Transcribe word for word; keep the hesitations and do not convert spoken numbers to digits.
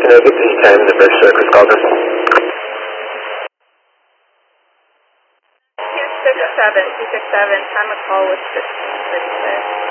Chattanooga, P time, the first circus Calder. two six seven, two six seven, time of call was fifteen thirty-six.